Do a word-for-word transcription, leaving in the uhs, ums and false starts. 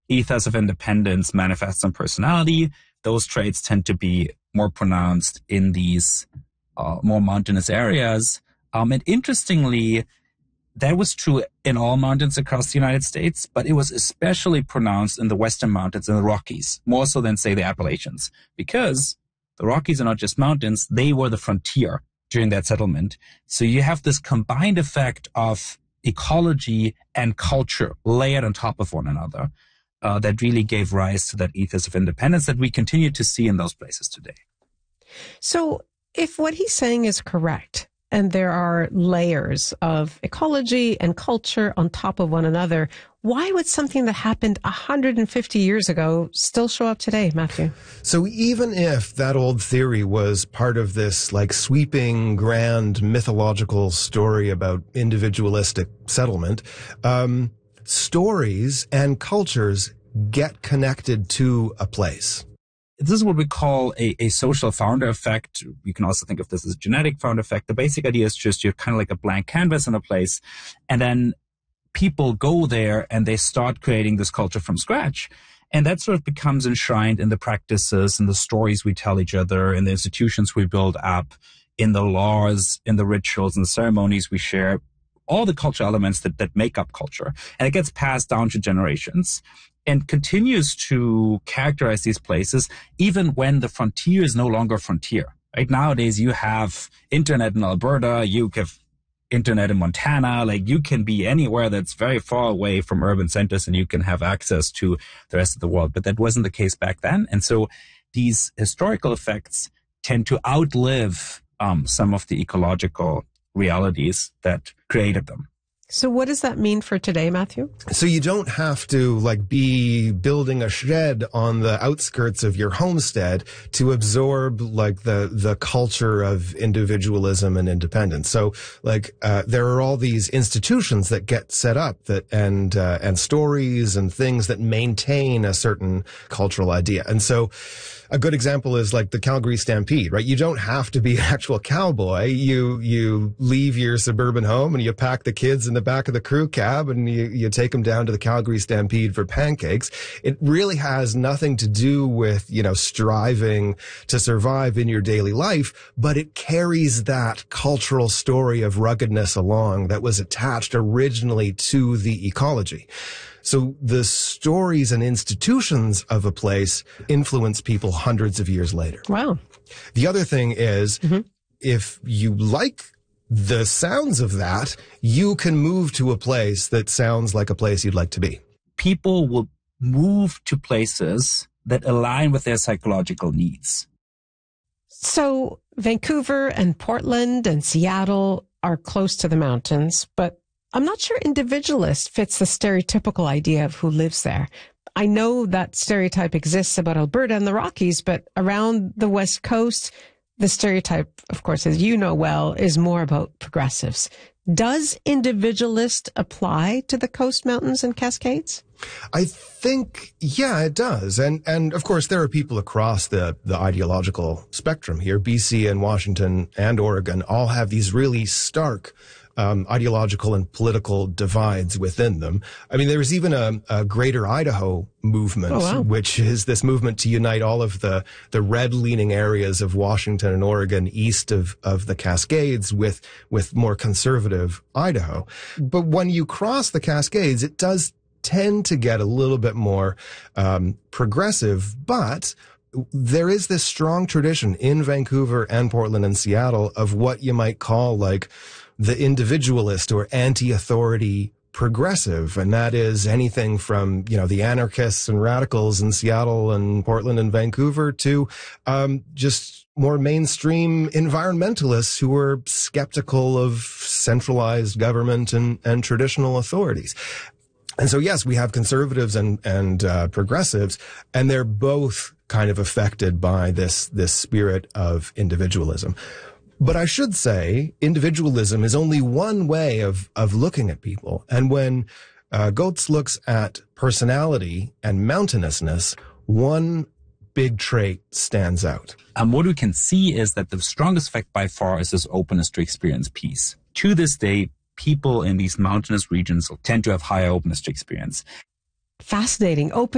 ethos of independence manifests in personality. Those traits tend to be more pronounced in these uh, more mountainous areas. Um, and interestingly, that was true in all mountains across the United States, but it was especially pronounced in the Western Mountains and the Rockies, more so than, say, the Appalachians, because the Rockies are not just mountains, they were the frontier during that settlement. So you have this combined effect of ecology and culture layered on top of one another uh, that really gave rise to that ethos of independence that we continue to see in those places today. So if what he's saying is correct, and there are layers of ecology and culture on top of one another, why would something that happened one hundred fifty years ago still show up today, Matthew? So even if that old theory was part of this like sweeping, grand, mythological story about individualistic settlement, um, stories and cultures get connected to a place. This is what we call a, a social founder effect. You can also think of this as a genetic founder effect. The basic idea is just you're kind of like a blank canvas in a place, and then people go there and they start creating this culture from scratch. And that sort of becomes enshrined in the practices and the stories we tell each other, in the institutions we build up, in the laws, in the rituals and ceremonies we share, all the cultural elements that, that make up culture. And it gets passed down to generations and continues to characterize these places even when the frontier is no longer frontier. Right nowadays, you have internet in Alberta, you have internet in Montana, like you can be anywhere that's very far away from urban centers and you can have access to the rest of the world. But that wasn't the case back then. And so these historical effects tend to outlive um, some of the ecological realities that created them. So what does that mean for today, Matthew? So you don't have to like be building a shed on the outskirts of your homestead to absorb like the, the culture of individualism and independence. So like, uh, there are all these institutions that get set up that, and, uh, and stories and things that maintain a certain cultural idea. And so a good example is like the Calgary Stampede, right? You don't have to be an actual cowboy. You, you leave your suburban home and you pack the kids in the back of the crew cab and you, you take them down to the Calgary Stampede for pancakes. It really has nothing to do with, you know, striving to survive in your daily life, but it carries that cultural story of ruggedness along that was attached originally to the ecology. So the stories and institutions of a place influence people hundreds of years later. Wow. The other thing is, mm-hmm. if you like the sounds of that, you can move to a place that sounds like a place you'd like to be. People will move to places that align with their psychological needs. So Vancouver and Portland and Seattle are close to the mountains, but I'm not sure individualist fits the stereotypical idea of who lives there. I know that stereotype exists about Alberta and the Rockies, but around the West Coast, the stereotype, of course, as you know well, is more about progressives. Does individualist apply to the Coast Mountains and Cascades? I think, yeah, it does. And, and of course, there are people across the, the ideological spectrum here. B C and Washington and Oregon all have these really stark Um, ideological and political divides within them. I mean, there's even a, a Greater Idaho movement, oh, wow. which is this movement to unite all of the, the red-leaning areas of Washington and Oregon east of, of the Cascades with, with more conservative Idaho. But when you cross the Cascades, it does tend to get a little bit more um, progressive, but there is this strong tradition in Vancouver and Portland and Seattle of what you might call like the individualist or anti-authority progressive. And that is anything from, you know, the anarchists and radicals in Seattle and Portland and Vancouver to um, just more mainstream environmentalists who are skeptical of centralized government and, and traditional authorities. And so, yes, we have conservatives and, and uh, progressives, and they're both kind of affected by this, this spirit of individualism. But I should say individualism is only one way of, of looking at people. And when uh, Goetz looks at personality and mountainousness, one big trait stands out. And what we can see is that the strongest effect by far is this openness to experience peace. To this day, people in these mountainous regions tend to have higher openness to experience. Fascinating. Open